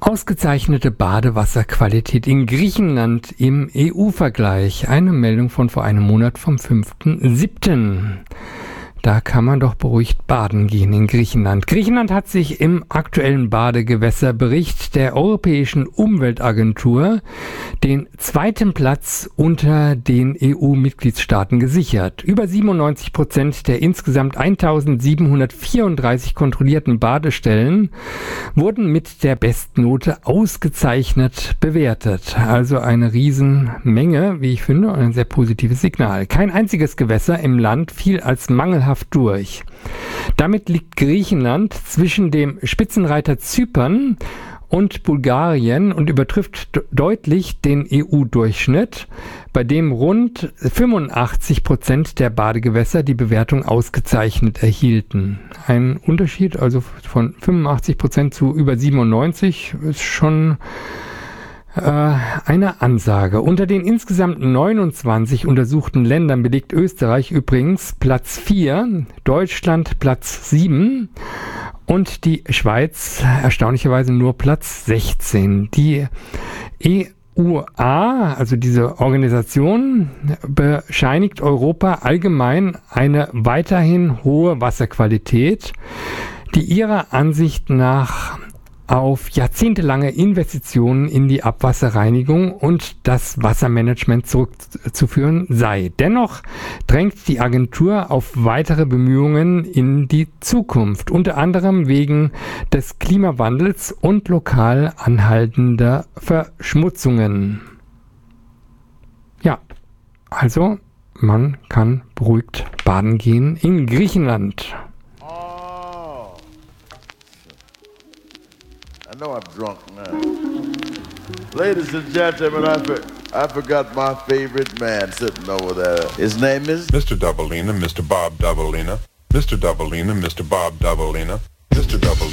Ausgezeichnete Badewasserqualität in Griechenland im EU-Vergleich. Eine Meldung von vor einem Monat vom 5.7. Da kann man doch beruhigt baden gehen in Griechenland. Griechenland hat sich im aktuellen Badegewässerbericht der Europäischen Umweltagentur den zweiten Platz unter den EU-Mitgliedstaaten gesichert. Über 97% der insgesamt 1734 kontrollierten Badestellen wurden mit der Bestnote ausgezeichnet bewertet. Also eine Riesenmenge, wie ich finde, ein sehr positives Signal. Kein einziges Gewässer im Land fiel als mangelhaft durch. Damit liegt Griechenland zwischen dem Spitzenreiter Zypern und Bulgarien und übertrifft deutlich den EU-Durchschnitt, bei dem rund 85% der Badegewässer die Bewertung ausgezeichnet erhielten. Ein Unterschied also von 85% zu über 97% ist schon eine Ansage. Unter den insgesamt 29 untersuchten Ländern belegt Österreich übrigens Platz 4, Deutschland Platz 7 und die Schweiz erstaunlicherweise nur Platz 16. Die EUA, also diese Organisation, bescheinigt Europa allgemein eine weiterhin hohe Wasserqualität, die ihrer Ansicht nach auf jahrzehntelange Investitionen in die Abwasserreinigung und das Wassermanagement zurückzuführen sei. Dennoch drängt die Agentur auf weitere Bemühungen in die Zukunft, unter anderem wegen des Klimawandels und lokal anhaltender Verschmutzungen. Ja, also man kann beruhigt baden gehen in Griechenland. I know I'm drunk now. Ladies and gentlemen, I forgot my favorite man sitting over there. His name is Mr. Doubleina, Mr. Bob Doubleina. Mr. Doubleina, Mr. Bob Doubleina. Mr. Doubleina.